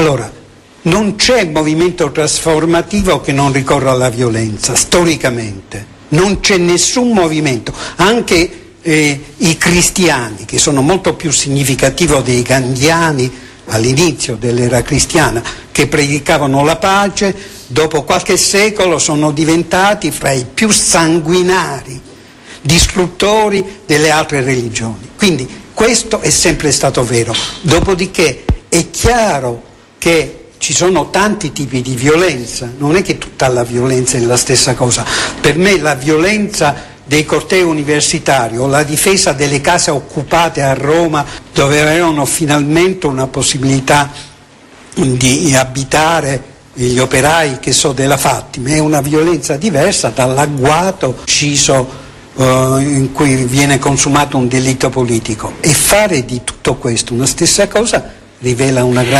Allora, non c'è movimento trasformativo che non ricorra alla violenza, storicamente. Non c'è nessun movimento, anche i cristiani, che sono molto più significativi dei gandhiani all'inizio dell'era cristiana, che predicavano la pace, dopo qualche secolo sono diventati fra i più sanguinari distruttori delle altre religioni. Quindi questo è sempre stato vero. Dopodiché è chiaro che ci sono tanti tipi di violenza, non è che tutta la violenza è la stessa cosa. Per me la violenza dei cortei universitari o la difesa delle case occupate a Roma, dove avevano finalmente una possibilità di abitare gli operai, che so, della Fattima, è una violenza diversa dall'agguato ucciso in cui viene consumato un delitto politico. E fare di tutto questo una stessa cosa rivela una grande